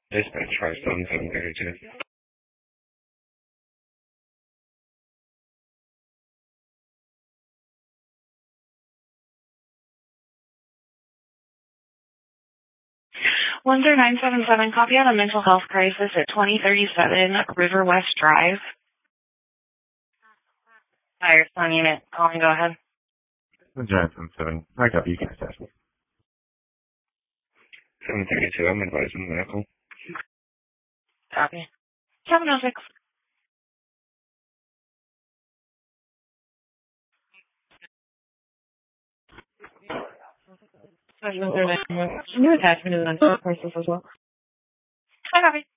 Dispatch 57732. One 977, copy on a mental health crisis at 2037 River West Drive. Fire Sun Unit, calling, go ahead. 977, I copy, you can assess me. 732, I'm advising medical. Copy. 706. New attachment is on crisis as well. I copy.